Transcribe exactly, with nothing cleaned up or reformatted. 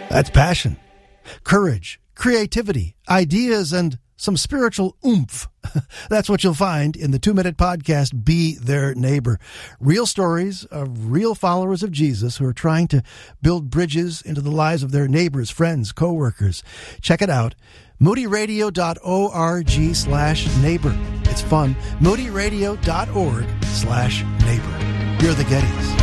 That's passion, courage, creativity, ideas, and some spiritual oomph. That's what you'll find in the two-minute podcast, Be Their Neighbor. Real stories of real followers of Jesus who are trying to build bridges into the lives of their neighbors, friends, co-workers. Check it out. moodyradio.org slash neighbor. It's fun. moodyradio.org slash neighbor. You're the Gettys.